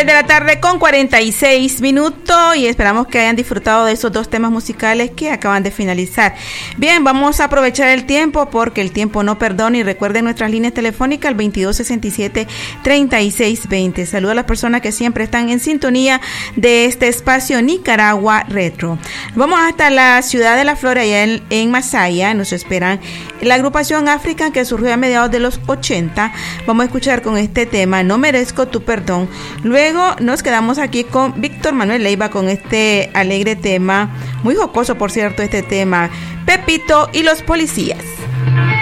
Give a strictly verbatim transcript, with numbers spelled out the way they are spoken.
tres de la tarde con cuarenta y seis minutos y esperamos que hayan disfrutado de esos dos temas musicales que acaban de finalizar. Bien, vamos a aprovechar el tiempo porque el tiempo no perdona y recuerden nuestras líneas telefónicas al veintidós sesenta y siete, treinta y seis veinte. Saludo a las personas que siempre están en sintonía de este espacio Nicaragua Retro. Vamos hasta la ciudad de La Flor, allá en, en Masaya. Nos esperan la agrupación África que surgió a mediados de los ochenta. Vamos a escuchar con este tema No merezco tu perdón. Luego nos quedamos aquí con Víctor Manuel Leiva con este alegre tema, muy jocoso por cierto este tema, Pepito y los policías.